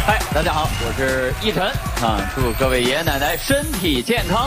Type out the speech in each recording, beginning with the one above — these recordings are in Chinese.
嗨，大家好，我是奕晨啊，祝各位爷爷奶奶身体健康。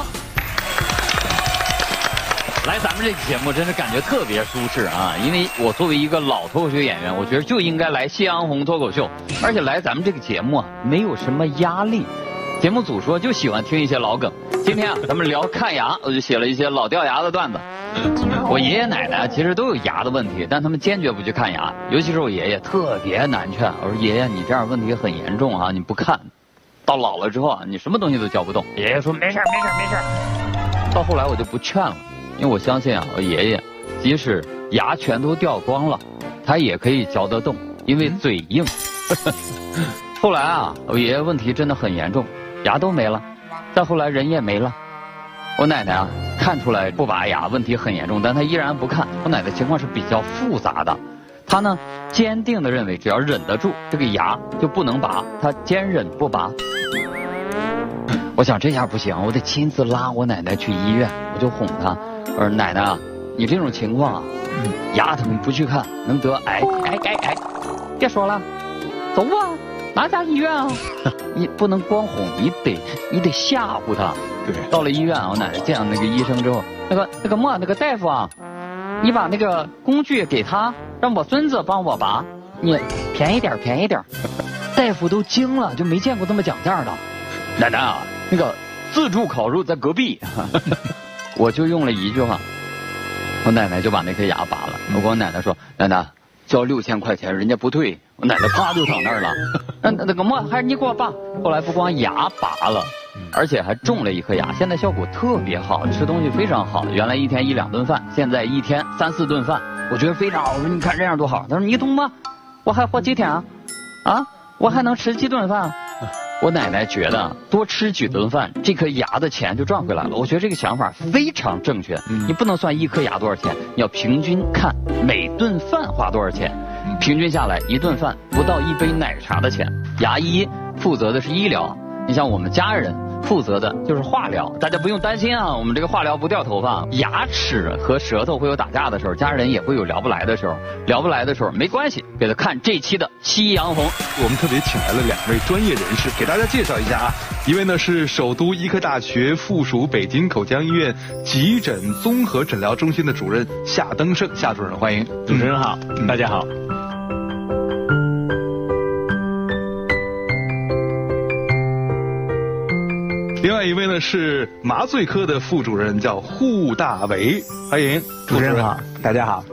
来咱们这节目真是感觉特别舒适啊，因为我作为一个老脱口秀演员，我觉得就应该来夕阳红脱口秀，而且来咱们这个节目啊，没有什么压力。节目组说就喜欢听一些老梗，今天啊咱们聊看牙，我就写了一些老掉牙的段子。我爷爷奶奶其实都有牙的问题，但他们坚决不去看牙，尤其是我爷爷特别难劝。我说爷爷，你这样问题很严重啊，你不看，到老了之后啊，你什么东西都嚼不动。爷爷说没事没事没事。到后来我就不劝了，因为我相信啊，我爷爷即使牙全都掉光了，他也可以嚼得动，因为嘴硬。后来啊，我爷爷问题真的很严重，牙都没了，再后来人也没了。我奶奶啊，看出来不拔牙问题很严重，但她依然不看。我奶奶情况是比较复杂的，她呢坚定地认为只要忍得住，这个牙就不能拔，她坚忍不拔。我想这下不行，我得亲自拉我奶奶去医院。我就哄她，我说奶奶啊，你这种情况啊，牙疼不去看能得癌。别说了，走啊，哪家医院啊？你不能光哄，你得吓唬她。对，到了医院啊，我奶奶见了那个医生之后，那个大夫啊，你把那个工具给他，让我孙子帮我拔，你便宜点。大夫都惊了，就没见过这么讲价的。奶奶啊，那个自助烤肉在隔壁。我就用了一句话，我奶奶就把那颗牙拔了。我跟我奶奶说，奶奶交6000块钱，人家不退。我奶奶啪就躺那儿了。那个还是你给我拔。后来不光牙拔了，而且还种了一颗牙，现在效果特别好，吃东西非常好。原来1天1、2顿饭，现在1天3、4顿饭，我觉得非常好。我说你看这样多好。他说你懂吗？我还活几天啊？啊，我还能吃几顿饭？我奶奶觉得多吃几顿饭，这颗牙的钱就赚回来了。我觉得这个想法非常正确。你不能算一颗牙多少钱，你要平均看每顿饭花多少钱。平均下来1顿饭不到1杯奶茶的钱。牙医负责的是医疗，你像我们家人负责的就是化疗，大家不用担心啊，我们这个化疗不掉头发。牙齿和舌头会有打架的时候，家人也会有聊不来的时候，聊不来的时候没关系，给他看这期的夕阳红。 我们特别请来了2位专业人士，给大家介绍一下啊。一位呢是首都医科大学附属北京口腔医院急诊综合诊疗中心的主任夏登盛，夏主任欢迎。 主持人好，大家好。 另外一位呢是麻醉科的副主任，叫户大为，欢迎。 主持人好，大家好。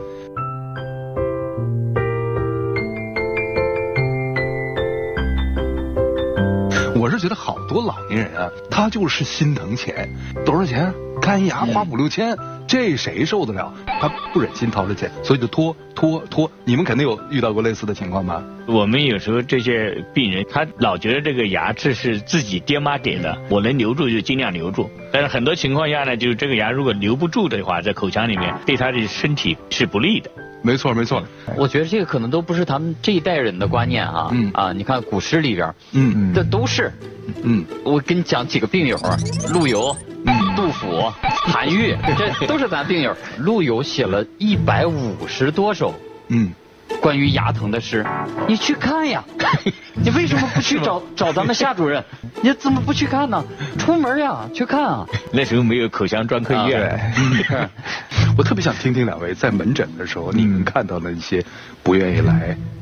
我是觉得好多老年人啊，他就是心疼钱，多少钱？看牙花5、6千，这谁受得了？他不忍心掏这钱，所以就拖。你们肯定有遇到过类似的情况吧？ 我们有时候这些病人，他老觉得这个牙齿是自己爹妈给的，我能留住就尽量留住。但是很多情况下呢，就是这个牙如果留不住的话，在口腔里面对他的身体是不利的。 没错。 我觉得这个可能都不是他们这一代人的观念啊。你看古诗里边，这都是。我跟你讲几个病友，陆游、杜甫、韩愈，这都是咱病友。陆游写了150多首，关于牙疼的诗，你去看呀。你为什么不去找咱们夏主任？你怎么不去看呢？出门呀，去看啊。 那时候没有口腔专科医院。 我特别想听听2位在门诊的时候，你们看到的一些不愿意来